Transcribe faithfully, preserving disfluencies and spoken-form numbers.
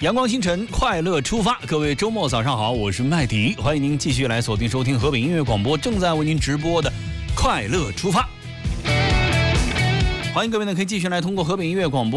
阳光星辰，快乐出发。各位周末早上好，我是麦迪，欢迎您继续来锁定收听河北音乐广播正在为您直播的快乐出发。欢迎各位呢，可以继续来通过河北音乐广播